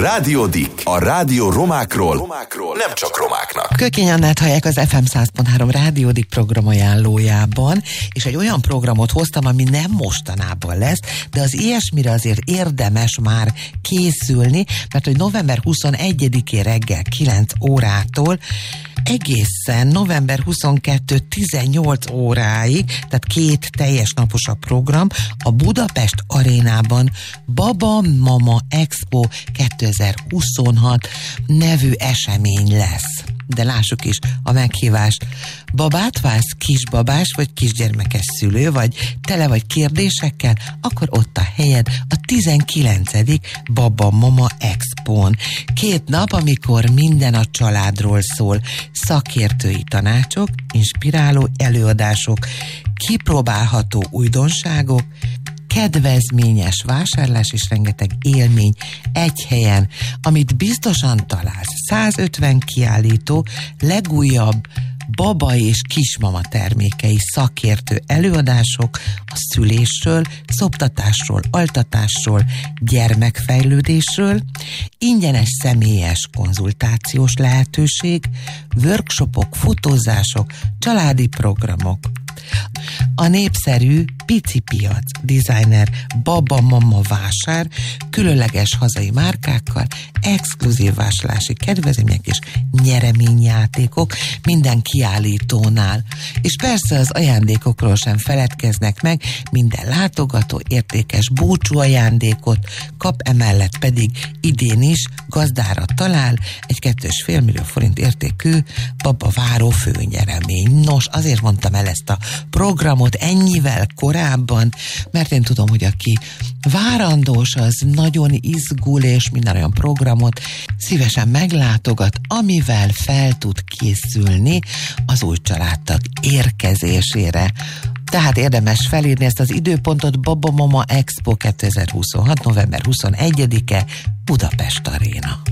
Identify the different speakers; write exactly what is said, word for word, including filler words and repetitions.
Speaker 1: Rádió Dick. A rádió romákról, romákról nem csak romáknak.
Speaker 2: Kökény Annát hallják az ef em száz pont három Rádió Dick program ajánlójában, és egy olyan programot hoztam, ami nem mostanában lesz, de az ilyesmire azért érdemes már készülni, mert hogy november huszonegyedikén reggel kilenc órától egészen november huszonkettedike tizennyolc óráig, tehát két teljes napos a program, a Budapest Arénában Baba Mama Expo kétezer-huszonhat nevű esemény lesz. De lássuk is a meghívást. Babát válsz, kisbabás vagy kisgyermekes szülő, vagy tele vagy kérdésekkel, akkor ott a helyed a tizenkilencedik Baba Mama Expón. Két nap, amikor minden a családról szól, szakértői tanácsok, inspiráló előadások, kipróbálható újdonságok, kedvezményes vásárlás és rengeteg élmény egy helyen, amit biztosan találsz. százötven kiállító, legújabb baba és kismama termékei, szakértő előadások a szülésről, szoptatásról, altatásról, gyermekfejlődésről, ingyenes személyes konzultációs lehetőség, workshopok, fotózások, családi programok. A népszerű Pici Piac designer Baba Mama vásár különleges hazai márkákkal, exkluzív vásárlási kedvezmények és nyereményjátékok minden kiállítónál. És persze az ajándékokról sem feledkeznek meg, minden látogató értékes búcsú ajándékot kap, emellett pedig idén is gazdára talál egy kettős fél millió forint értékű Baba váró főnyeremény. Nos, azért mondtam el ezt a programot ennyivel korábban, mert én tudom, hogy aki várandós, az nagyon izgul, és minden olyan programot szívesen meglátogat, amivel fel tud készülni az új családtag érkezésére. Tehát érdemes felírni ezt az időpontot, Baba Mama Expo kétezer-huszonhat november huszonegyedike Budapest Aréna.